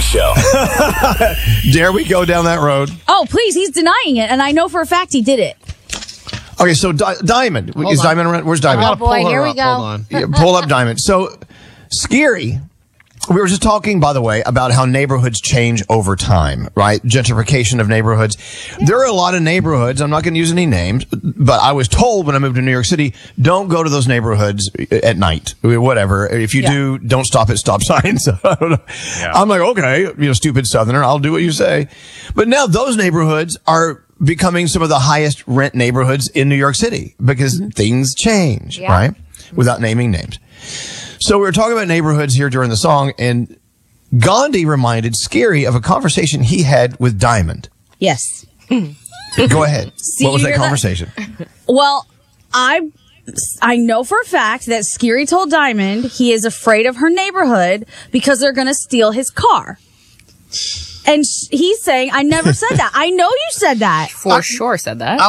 Show. Dare we go down that road? Oh, please. He's denying it. And I know for a fact he did it. Okay, so Diamond. Is Diamond around? Where's Diamond? Oh, boy, here we go. Hold on. Yeah, pull up Diamond. So, Scary. We were just talking, by the way, about how neighborhoods change over time, right? Gentrification of neighborhoods. Yeah. There are a lot of neighborhoods. I'm not going to use any names, but I was told when I moved to New York City, don't go to those neighborhoods at night, whatever. If you do, don't stop at stop signs. I don't know. Yeah. I'm like, okay, stupid Southerner, I'll do what you say. But now those neighborhoods are becoming some of the highest rent neighborhoods in New York City because things change, right? Without naming names. So we were talking about neighborhoods here during the song, and Gandhi reminded Scary of a conversation he had with Diamond. Yes. Go ahead. What was that conversation? Well, I know for a fact that Scary told Diamond he is afraid of her neighborhood because they're going to steal his car. And he's saying, I never said that. I know you said that. For sure said that.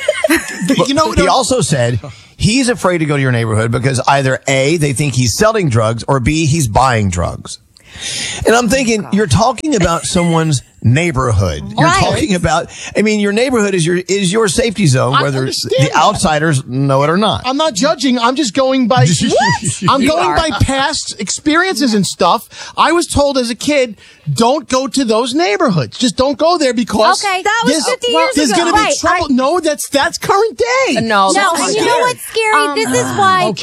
He also said he's afraid to go to your neighborhood because either A, they think he's selling drugs, or B, he's buying drugs. And I'm thinking, you're talking about someone's neighborhood. You're talking about, your neighborhood is your safety zone, whether the outsiders know it or not. I'm not judging. I'm just going by, I'm going by past experiences and stuff. I was told as a kid, don't go to those neighborhoods. Just don't go there because that was 50 years ago. There's going to be trouble. No, that's current day. No, and you know what's scary? This is why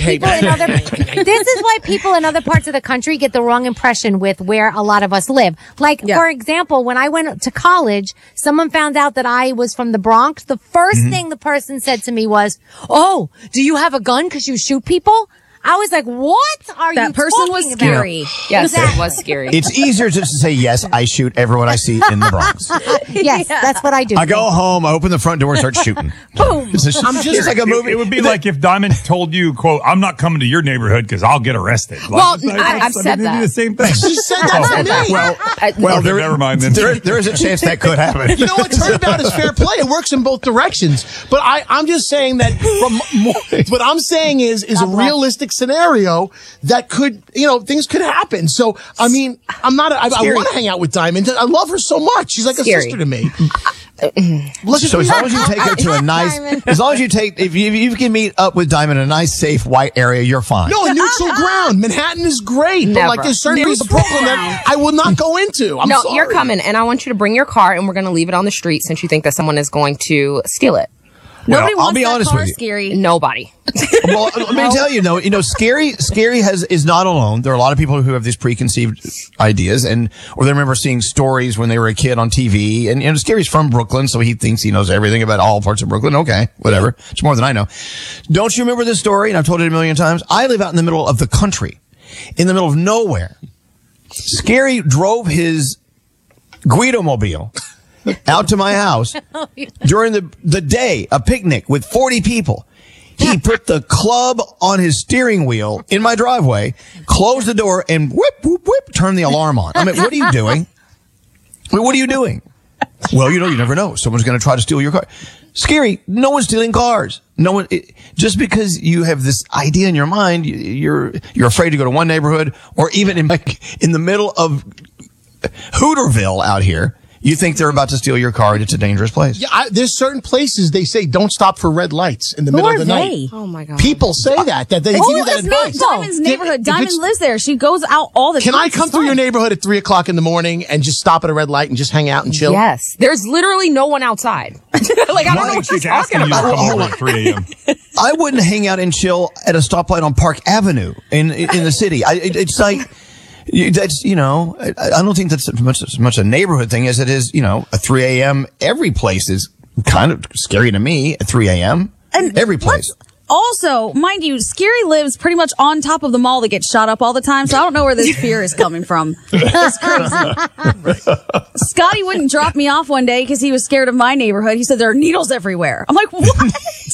people in other parts of the country get the wrong impression with where a lot of us live. Like, for example, when I went to college, someone found out that I was from the Bronx. The first thing the person said to me was, "Oh, do you have a gun because you shoot people?" I was like, what are you talking about? That person was scary. Yes, it was scary. It's easier just to say, yes, I shoot everyone I see in the Bronx. Yes, that's what I do. I go home, I open the front door and start shooting. Boom. It's like a movie. It would be like if Diamond told you, quote, I'm not coming to your neighborhood because I'll get arrested. Well, I've said that. It'd be the same thing. She said that to me. Well, never mind then. There is a chance that could happen. You know what? Turnabout is fair play. It works in both directions. But I'm just saying that what I'm saying is a realistic scenario that could, things could happen. So, I want to hang out with Diamond. I love her so much. She's like a sister to me. So as long as you take her to a nice, if you can meet up with Diamond in a nice, safe, white area, you're fine. No, neutral ground. Manhattan is great. Never. But there's certain parts of Brooklyn that I will not go into. I'm sorry. You're coming, and I want you to bring your car, and we're going to leave it on the street since you think that someone is going to steal it. Nobody wants I'll be honest with you. Scary. Nobody. Well, let me tell you, Scary is not alone. There are a lot of people who have these preconceived ideas, or they remember seeing stories when they were a kid on TV. And Scary's from Brooklyn, so he thinks he knows everything about all parts of Brooklyn. Okay, whatever. It's more than I know. Don't you remember this story? And I've told it a million times. I live out in the middle of the country, in the middle of nowhere. Scary drove his Guido-mobile out to my house during the day, a picnic with 40 people. He put the club on his steering wheel in my driveway, closed the door, and whip, whoop, whip, turned the alarm on. I mean, what are you doing? What are you doing? Well, you never know. Someone's going to try to steal your car. Scary. No one's stealing cars. No one. Just because you have this idea in your mind, you're afraid to go to one neighborhood, or even in the middle of Hooterville out here. You think they're about to steal your car, and it's a dangerous place. Yeah, there's certain places they say don't stop for red lights in the middle of the night. Oh my God. People say that they give you that advice. It's not Diamond's neighborhood. Diamond lives there. She goes out all the time. Can I come through your neighborhood at 3:00 in the morning and just stop at a red light and just hang out and chill? Yes. There's literally no one outside. I don't know what she's talking about. You to come over at 3 a.m. I wouldn't hang out and chill at a stoplight on Park Avenue in the city. It's like. That's, I don't think that's as much a neighborhood thing as it is, a 3 a.m. Every place is kind of scary to me at 3 a.m. And every place. Also, mind you, Scary lives pretty much on top of the mall that gets shot up all the time, so I don't know where this fear is coming from. It's crazy. Scotty wouldn't drop me off one day because he was scared of my neighborhood. He said there are needles everywhere. I'm like, what?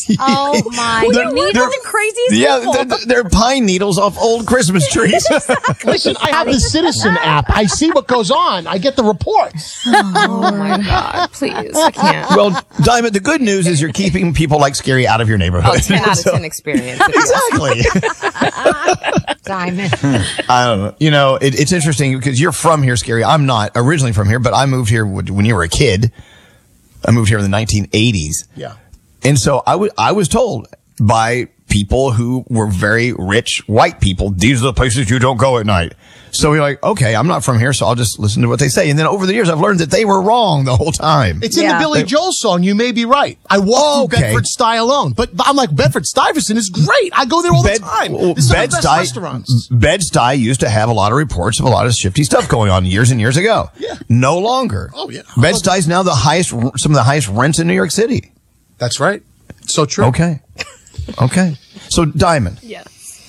Oh my! We're the craziest people. they're pine needles off old Christmas trees. Listen, I have the Citizen app. I see what goes on. I get the reports. Oh my God, please. I can't. Well, Diamond, the good news is you're keeping people like Scary out of your neighborhood. 10 out of 10 experience. Exactly. Diamond. I don't know. You know, it's interesting because you're from here, Scary. I'm not originally from here, but I moved here when you were a kid. I moved here in the 1980s. Yeah. And so I was told by people who were very rich white people, these are the places you don't go at night. So we're like, okay, I'm not from here, so I'll just listen to what they say. And then over the years, I've learned that they were wrong the whole time. It's in the Billy Joel song, You May Be Right. I walk through Bedford-Stuy alone. But I'm like, Bedford-Stuyvesant is great. I go there all the time. This is one of the best restaurants. Bed-Stuy used to have a lot of reports of a lot of shifty stuff going on years and years ago. Yeah. No longer. Oh, yeah. Bed-Stuy is now some of the highest rents in New York City. That's right. So true. Okay. So, Diamond. Yes.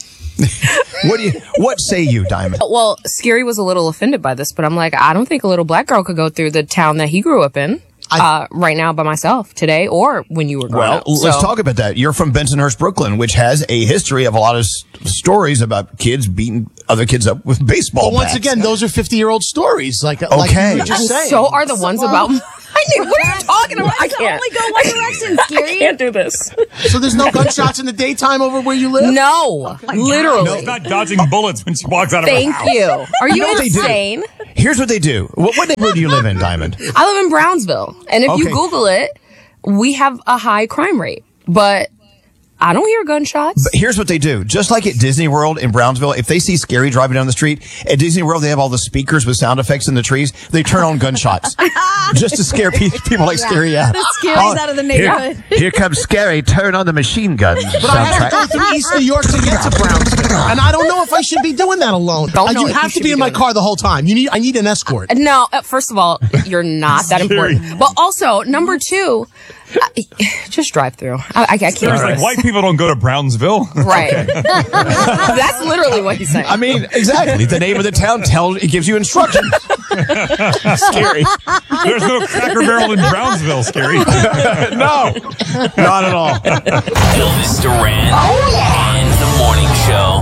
What say you, Diamond? Well, Scary was a little offended by this, but I'm like, I don't think a little black girl could go through the town that he grew up in right now by myself today or when you were growing up. Let's talk about that. You're from Bensonhurst, Brooklyn, which has a history of a lot of stories about kids beating other kids up with baseball But once bats. again, those are 50-year-old stories. Like you Okay. were just saying. So are the ones about what are you talking about? I can't. Only go one direction, I Scary. can't do this. So there's no gunshots in the daytime over where you live? No, literally. She's not dodging bullets when she walks out of her house. Thank you. Are you know what they do? insane? Here's what they do. What neighborhood do you live in, Diamond? I live in Brownsville, and if you Okay. Google it, we have a high crime rate, but I don't hear gunshots. But here's what they do. Just like at Disney World in Brownsville, if they see Scary driving down the street, at Disney World, they have all the speakers with sound effects in the trees. They turn on gunshots just to scare people like Scary out. Scary's out of the neighborhood. Here comes Scary. Turn on the machine gun. But I have to go through East New York to get to Brownsville. And I don't know if I should be doing that alone. Don't know You if have you to should be be in my doing car the whole time. I need an escort. No, first of all, you're not that important. But also, number two, just drive through. I can't. There's like white people don't go to Brownsville. Right. That's literally what he's saying. I mean, exactly. The name of the town it gives you instructions. Scary. There's no Cracker Barrel in Brownsville, Scary. No, not at all. Elvis Duran and the Morning Show.